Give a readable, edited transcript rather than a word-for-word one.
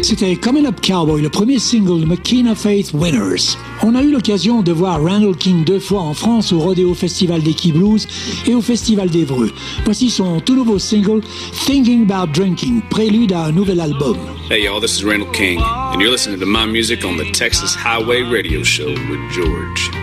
C'était Coming Up Cowboy, le premier single de Mekina Faith Winners. On a eu l'occasion de voir Randall King 2 fois en France au Rodeo Festival des Key Blues et au Festival d'Évreux. Voici son tout nouveau single, Thinking About Drinking, prélude à un nouvel album. Hey y'all, this is Randall King, and you're listening to my music on the Texas Highway Radio Show with George.